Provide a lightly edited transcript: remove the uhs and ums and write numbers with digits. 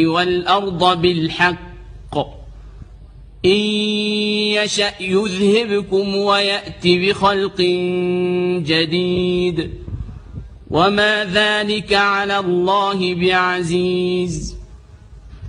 والأرض بالحق إن يشأ يذهبكم ويأت بخلق جديد وما ذلك على الله بعزيز